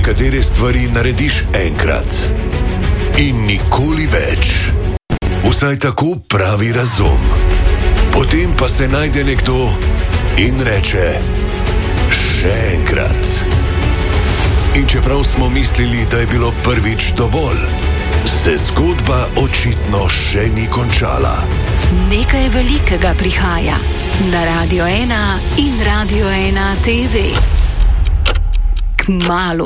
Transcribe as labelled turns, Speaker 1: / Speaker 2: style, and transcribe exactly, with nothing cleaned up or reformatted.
Speaker 1: nekatere stvari narediš enkrat in nikoli več. Vsaj tako pravi razum. Potem pa se najde nekdo in reče: še enkrat. In čeprav smo mislili, da je bilo prvič dovolj, se zgodba očitno še ni končala.
Speaker 2: Nekaj velikega prihaja na Radio ena in Radio ena te ve. Kmalu.